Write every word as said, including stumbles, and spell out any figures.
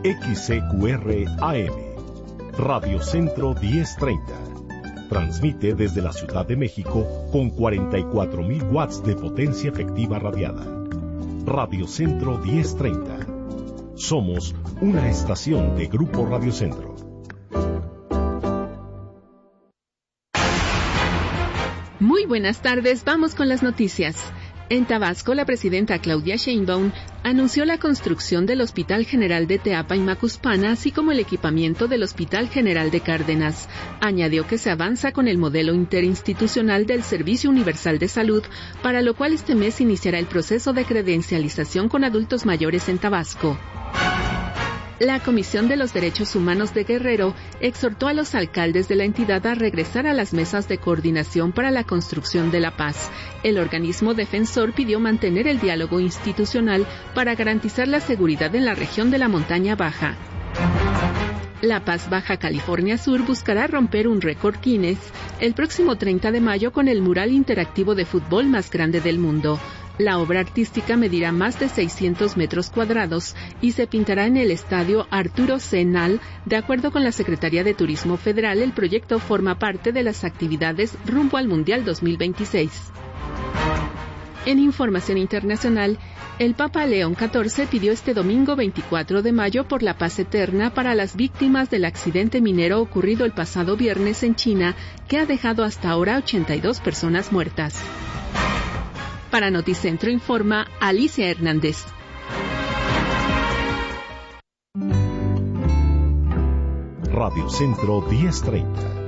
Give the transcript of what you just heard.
X C Q R A M, Radio Centro diez treinta. Transmite desde la Ciudad de México con cuarenta y cuatro mil watts de potencia efectiva radiada. Radio Centro diez treinta. Somos una estación de Grupo Radio Centro. Muy buenas tardes, vamos con las noticias. En Tabasco, la presidenta Claudia Sheinbaum anunció la construcción del Hospital General de Teapa y Macuspana, así como el equipamiento del Hospital General de Cárdenas. Añadió que se avanza con el modelo interinstitucional del Servicio Universal de Salud, para lo cual este mes iniciará el proceso de credencialización con adultos mayores en Tabasco. La Comisión de los Derechos Humanos de Guerrero exhortó a los alcaldes de la entidad a regresar a las mesas de coordinación para la construcción de la paz. El organismo defensor pidió mantener el diálogo institucional para garantizar la seguridad en la región de la Montaña Baja. La Paz Baja California Sur buscará romper un récord Guinness el próximo treinta de mayo con el mural interactivo de fútbol más grande del mundo. La obra artística medirá más de seiscientos metros cuadrados y se pintará en el estadio Arturo C. Nal. De acuerdo con la Secretaría de Turismo Federal, el proyecto forma parte de las actividades rumbo al Mundial dos mil veintiséis. En información internacional, el Papa León catorce pidió este domingo veinticuatro de mayo por la paz eterna para las víctimas del accidente minero ocurrido el pasado viernes en China, que ha dejado hasta ahora ochenta y dos personas muertas. Para Noticentro informa Alicia Hernández. Radio Centro diez treinta.